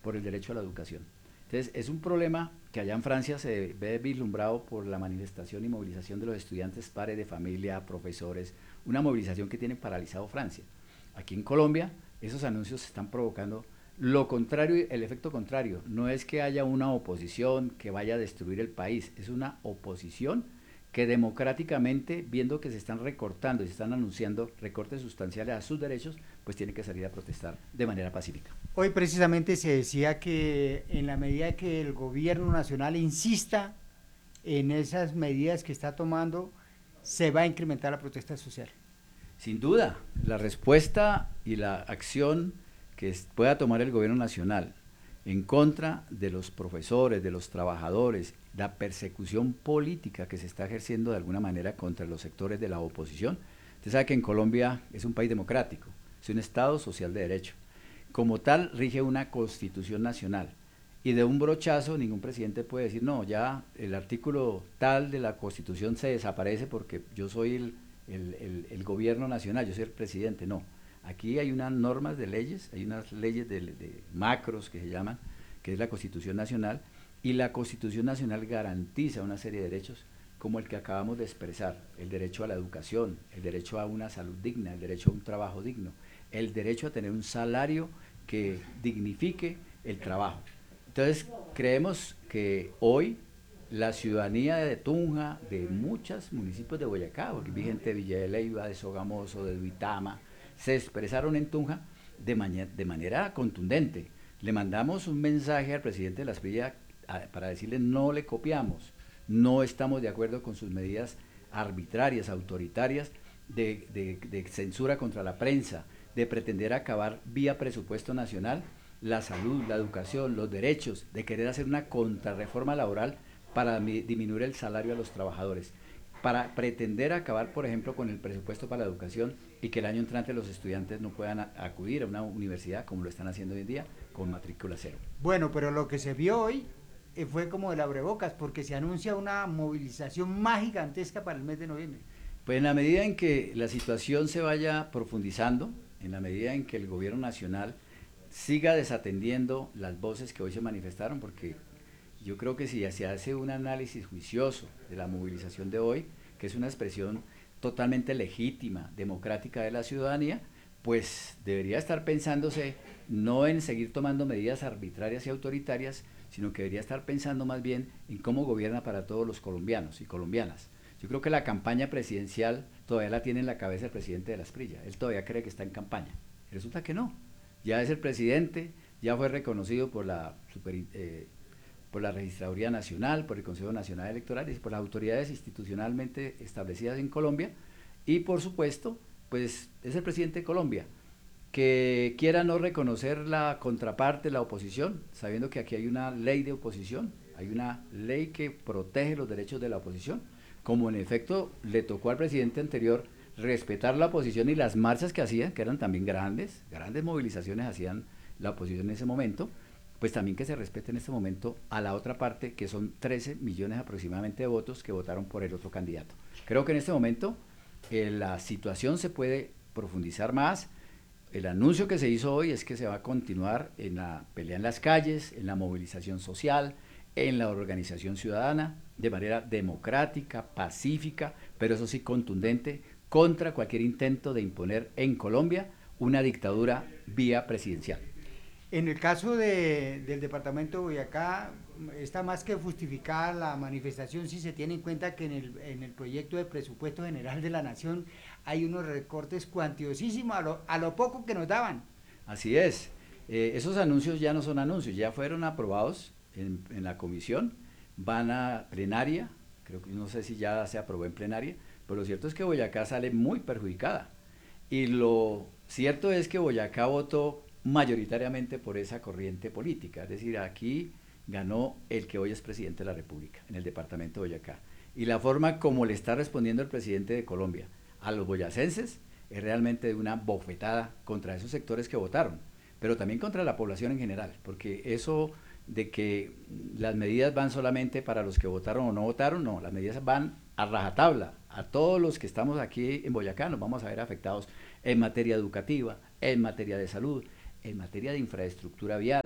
por el derecho a la educación. Entonces, es un problema que allá en Francia se ve vislumbrado por la manifestación y movilización de los estudiantes, padres de familia, profesores, una movilización que tiene paralizado Francia. Aquí en Colombia, esos anuncios están provocando lo contrario, el efecto contrario. No es que haya una oposición que vaya a destruir el país, es una oposición que democráticamente, viendo que se están recortando y se están anunciando recortes sustanciales a sus derechos, pues tiene que salir a protestar de manera pacífica. Hoy precisamente se decía que en la medida que el gobierno nacional insista en esas medidas que está tomando, se va a incrementar la protesta social. Sin duda, la respuesta y la acción que pueda tomar el gobierno nacional en contra de los profesores, de los trabajadores, la persecución política que se está ejerciendo de alguna manera contra los sectores de la oposición. Usted sabe que en Colombia es un país democrático, es un Estado social de derecho. Como tal, rige una constitución nacional. Y de un brochazo ningún presidente puede decir, no, ya el artículo tal de la constitución se desaparece porque yo soy el gobierno nacional, yo soy el presidente. No, aquí hay unas normas de leyes, hay unas leyes de macros que se llaman, que es la constitución nacional, y la constitución nacional garantiza una serie de derechos como el que acabamos de expresar, el derecho a la educación, el derecho a una salud digna, el derecho a un trabajo digno, el derecho a tener un salario que dignifique el trabajo. Entonces, creemos que hoy la ciudadanía de Tunja, de muchos municipios de Boyacá, porque vi gente de Villa de Leyva, de Sogamoso, de Duitama, se expresaron en Tunja de manera contundente. Le mandamos un mensaje al presidente de la Esprilla para decirle no le copiamos, no estamos de acuerdo con sus medidas arbitrarias, autoritarias, de censura contra la prensa, de pretender acabar vía presupuesto nacional la salud, la educación, los derechos, de querer hacer una contrarreforma laboral para disminuir el salario a los trabajadores, para pretender acabar, por ejemplo, con el presupuesto para la educación y que el año entrante los estudiantes no puedan acudir a una universidad como lo están haciendo hoy en día con matrícula cero. Bueno, pero lo que se vio hoy fue como de abrebocas, porque se anuncia una movilización más gigantesca para el mes de noviembre. Pues en la medida en que la situación se vaya profundizando, en la medida en que el gobierno nacional siga desatendiendo las voces que hoy se manifestaron, porque yo creo que si se hace un análisis juicioso de la movilización de hoy, que es una expresión totalmente legítima, democrática de la ciudadanía, pues debería estar pensándose no en seguir tomando medidas arbitrarias y autoritarias, sino que debería estar pensando más bien en cómo gobierna para todos los colombianos y colombianas. Yo creo que la campaña presidencial todavía la tiene en la cabeza el presidente de la Esprilla. Él todavía cree que está en campaña. Y resulta que no. Ya es el presidente, ya fue reconocido por la Registraduría Nacional, por el Consejo Nacional Electoral y por las autoridades institucionalmente establecidas en Colombia. Y por supuesto, pues es el presidente de Colombia. Que quiera no reconocer la contraparte, la oposición, sabiendo que aquí hay una ley de oposición, hay una ley que protege los derechos de la oposición, como en efecto le tocó al presidente anterior respetar la oposición y las marchas que hacían, que eran también grandes, grandes movilizaciones hacían la oposición en ese momento, pues también que se respete en este momento a la otra parte, que son 13 millones aproximadamente de votos que votaron por el otro candidato. Creo que en este momento la situación se puede profundizar más. El anuncio que se hizo hoy es que se va a continuar en la pelea en las calles, en la movilización social, en la organización ciudadana, de manera democrática, pacífica, pero eso sí contundente, contra cualquier intento de imponer en Colombia una dictadura vía presidencial. En el caso del departamento de Boyacá, está más que justificada la manifestación si se tiene en cuenta que en el proyecto de presupuesto general de la Nación hay unos recortes cuantiosísimos a lo poco que nos daban. Así es. Esos anuncios ya no son anuncios, ya fueron aprobados en la comisión, van a plenaria, creo que no sé si ya se aprobó en plenaria, pero lo cierto es que Boyacá sale muy perjudicada. Y lo cierto es que Boyacá votó mayoritariamente por esa corriente política, es decir, aquí ganó el que hoy es presidente de la República, en el departamento de Boyacá. Y la forma como le está respondiendo el presidente de Colombia a los boyacenses es realmente de una bofetada contra esos sectores que votaron, pero también contra la población en general, porque eso de que las medidas van solamente para los que votaron o no votaron, no, las medidas van a rajatabla, a todos los que estamos aquí en Boyacá nos vamos a ver afectados en materia educativa, en materia de salud, en materia de infraestructura vial,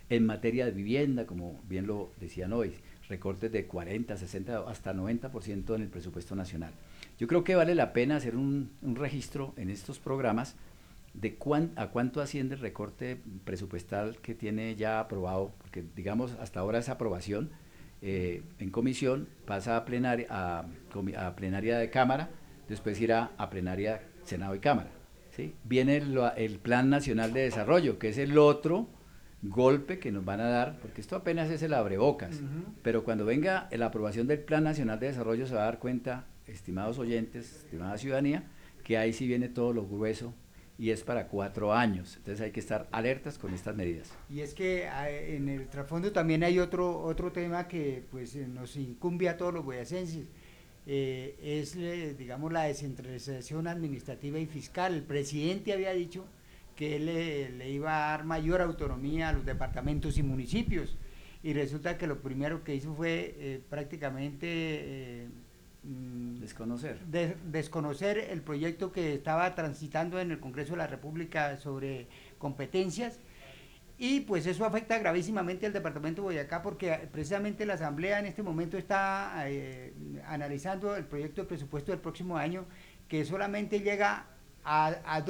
En materia de vivienda, como bien lo decían hoy, recortes de 40, 60, hasta 90% en el presupuesto nacional. Yo creo que vale la pena hacer un registro en estos programas de a cuánto asciende el recorte presupuestal que tiene ya aprobado, porque digamos hasta ahora esa aprobación en comisión pasa a plenaria de Cámara, después irá a plenaria Senado y Cámara. ¿Sí? Viene el Plan Nacional de Desarrollo, que es el otro golpe que nos van a dar, porque esto apenas es el abrebocas, pero cuando venga la aprobación del Plan Nacional de Desarrollo se va a dar cuenta, estimados oyentes, estimada ciudadanía, que ahí sí viene todo lo grueso y es para 4 años, entonces hay que estar alertas con estas medidas. Y es que en el trasfondo también hay otro tema que pues nos incumbe a todos los boyacenses, es digamos la descentralización administrativa y fiscal. El presidente había dicho que él le iba a dar mayor autonomía a los departamentos y municipios, y resulta que lo primero que hizo fue prácticamente desconocer el proyecto que estaba transitando en el Congreso de la República sobre competencias, y pues eso afecta gravísimamente al departamento de Boyacá, porque precisamente la Asamblea en este momento está analizando el proyecto de presupuesto del próximo año, que solamente llega a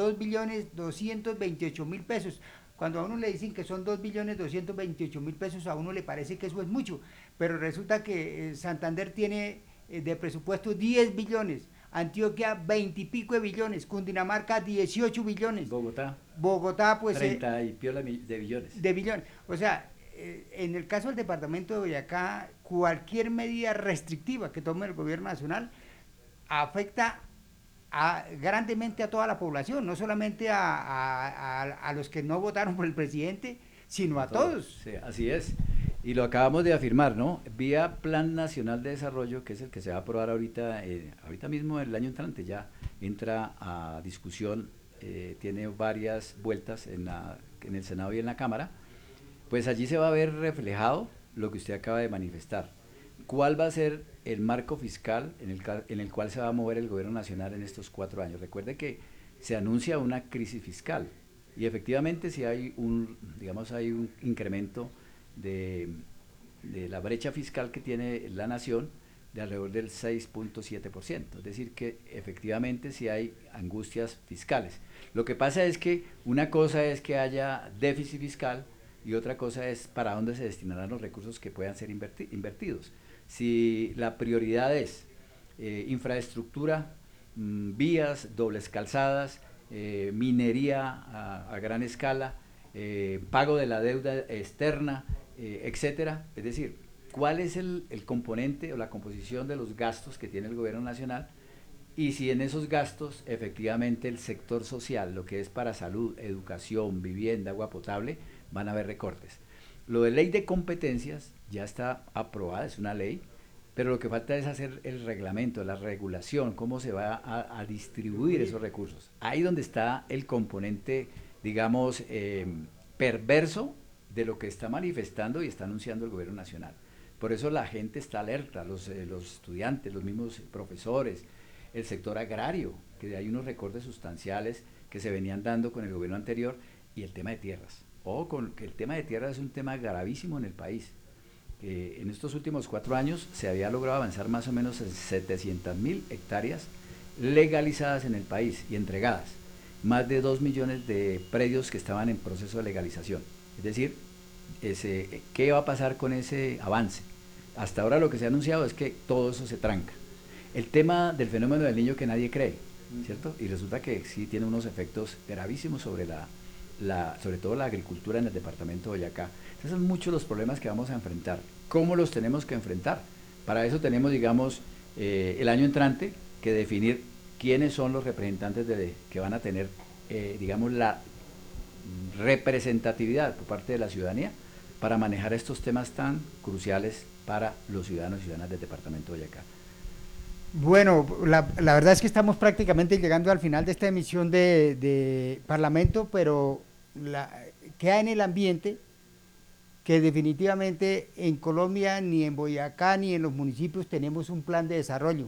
2.228.000 pesos. Cuando a uno le dicen que son 2.228.000 pesos, a uno le parece que eso es mucho, pero resulta que Santander tiene de presupuesto 10 billones, Antioquia 20 y pico de billones, Cundinamarca 18 billones. Bogotá pues 30 y piola de billones. De billones. O sea, en el caso del departamento de Boyacá, cualquier medida restrictiva que tome el gobierno nacional afecta grandemente a toda la población, no solamente a los que no votaron por el presidente, sino a todos. Sí, así es. Y lo acabamos de afirmar, ¿no? Vía Plan Nacional de Desarrollo, que es el que se va a aprobar ahorita, ahorita mismo el año entrante, ya entra a discusión, tiene varias vueltas en el Senado y en la Cámara, pues allí se va a ver reflejado lo que usted acaba de manifestar. ¿Cuál va a ser el marco fiscal en el cual se va a mover el gobierno nacional en estos 4 años? Recuerde que se anuncia una crisis fiscal y efectivamente si hay hay un incremento de la brecha fiscal que tiene la nación de alrededor del 6.7%, es decir que efectivamente sí hay angustias fiscales. Lo que pasa es que una cosa es que haya déficit fiscal y otra cosa es para dónde se destinarán los recursos que puedan ser invertidos. Si la prioridad es infraestructura, vías, dobles calzadas, minería a gran escala, pago de la deuda externa, etcétera, es decir, ¿cuál es el componente o la composición de los gastos que tiene el gobierno nacional? Y si en esos gastos efectivamente el sector social, lo que es para salud, educación, vivienda, agua potable, van a haber recortes. Lo de ley de competencias ya está aprobada, es una ley, pero lo que falta es hacer el reglamento, la regulación, cómo se va a distribuir esos recursos. Ahí donde está el componente, digamos, perverso de lo que está manifestando y está anunciando el gobierno nacional. Por eso la gente está alerta, los estudiantes, los mismos profesores, el sector agrario, que hay unos recortes sustanciales que se venían dando con el gobierno anterior, y el tema de tierras. Ojo, que el tema de tierras es un tema gravísimo en el país. En estos últimos 4 años se había logrado avanzar más o menos en 700.000 hectáreas legalizadas en el país y entregadas. Más de 2 millones de predios que estaban en proceso de legalización. Es decir, ¿qué va a pasar con ese avance? Hasta ahora lo que se ha anunciado es que todo eso se tranca. El tema del fenómeno del Niño que nadie cree, ¿cierto? Y resulta que sí tiene unos efectos gravísimos sobre sobre todo la agricultura en el departamento de Boyacá. Esos son muchos los problemas que vamos a enfrentar. ¿Cómo los tenemos que enfrentar? Para eso tenemos, digamos, el año entrante que definir quiénes son los representantes que van a tener, digamos, la representatividad por parte de la ciudadanía para manejar estos temas tan cruciales para los ciudadanos y ciudadanas del departamento de Boyacá. Bueno, la verdad es que estamos prácticamente llegando al final de esta emisión de Parlamento, pero queda en el ambiente que definitivamente en Colombia, ni en Boyacá, ni en los municipios tenemos un plan de desarrollo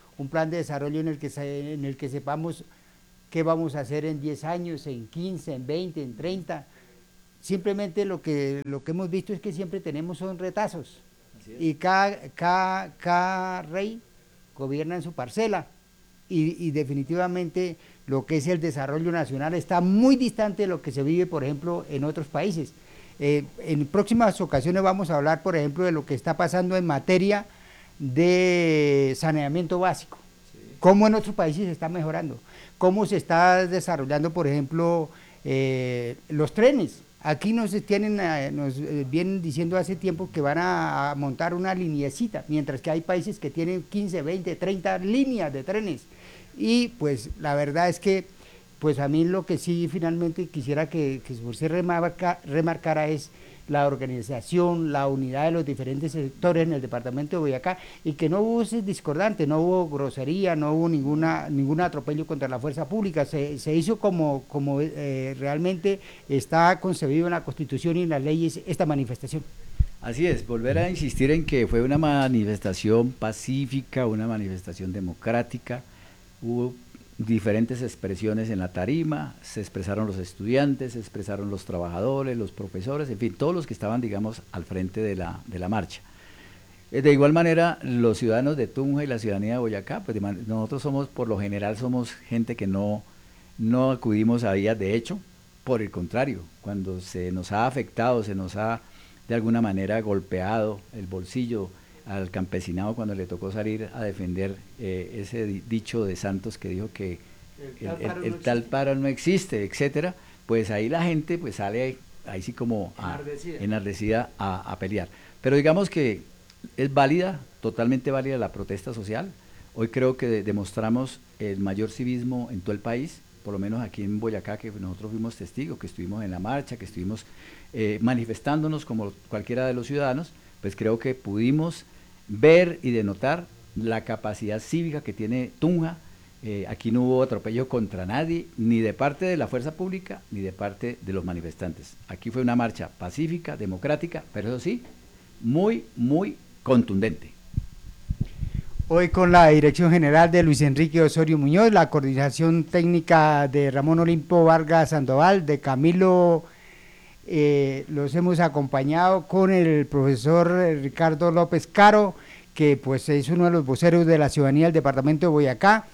en el que sepamos qué vamos a hacer en 10 años, en 15, en 20, en 30. simplemente lo que hemos visto es que siempre tenemos son retazos, y cada rey gobierna en su parcela, y definitivamente lo que es el desarrollo nacional está muy distante de lo que se vive, por ejemplo, en otros países. En próximas ocasiones vamos a hablar, por ejemplo, de lo que está pasando en materia de saneamiento básico, cómo en otros países se está mejorando, cómo se está desarrollando, por ejemplo, los trenes. Aquí nos vienen diciendo hace tiempo que van a montar una lineecita, mientras que hay países que tienen 15, 20, 30 líneas de trenes. Y pues la verdad es que pues a mí lo que sí finalmente quisiera que usted remarcara es la organización, la unidad de los diferentes sectores en el departamento de Boyacá, y que no hubo ese discordante, no hubo grosería, no hubo ningún atropello contra la fuerza pública, se hizo como realmente está concebido en la Constitución y en las leyes esta manifestación. Así es, volver a insistir en que fue una manifestación pacífica, una manifestación democrática, hubo diferentes expresiones en la tarima, se expresaron los estudiantes, se expresaron los trabajadores, los profesores, en fin, todos los que estaban, digamos, al frente de la marcha. De igual manera, los ciudadanos de Tunja y la ciudadanía de Boyacá, pues nosotros somos, por lo general, somos gente que no acudimos a días de hecho, por el contrario, cuando se nos ha afectado, se nos ha de alguna manera golpeado el bolsillo al campesinado cuando le tocó salir a defender ese dicho de Santos que dijo que el tal paro no existe, etcétera, pues ahí la gente pues sale ahí sí como enardecida a pelear. Pero digamos que es válida, totalmente válida la protesta social. Hoy creo que demostramos el mayor civismo en todo el país, por lo menos aquí en Boyacá, que nosotros fuimos testigos, que estuvimos en la marcha, que estuvimos manifestándonos como cualquiera de los ciudadanos, pues creo que pudimos ver y denotar la capacidad cívica que tiene Tunja. Aquí no hubo atropello contra nadie, ni de parte de la fuerza pública, ni de parte de los manifestantes. Aquí fue una marcha pacífica, democrática, pero eso sí, muy, muy contundente. Hoy con la dirección general de Luis Enrique Osorio Muñoz, la coordinación técnica de Ramón Olimpo Vargas Sandoval, de Camilo, los hemos acompañado con el profesor Ricardo López Caro, que pues es uno de los voceros de la ciudadanía del departamento de Boyacá,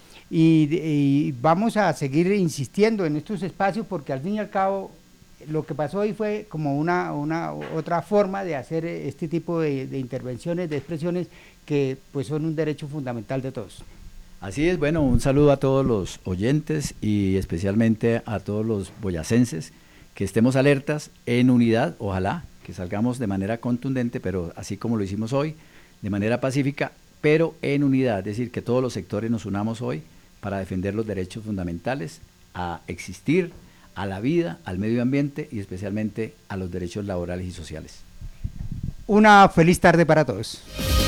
y vamos a seguir insistiendo en estos espacios porque al fin y al cabo lo que pasó hoy fue como una otra forma de hacer este tipo de intervenciones, de expresiones que pues son un derecho fundamental de todos. Así es, bueno, un saludo a todos los oyentes y especialmente a todos los boyacenses, que estemos alertas en unidad, ojalá que salgamos de manera contundente, pero así como lo hicimos hoy, de manera pacífica, pero en unidad, es decir, que todos los sectores nos unamos hoy para defender los derechos fundamentales a existir, a la vida, al medio ambiente y especialmente a los derechos laborales y sociales. Una feliz tarde para todos.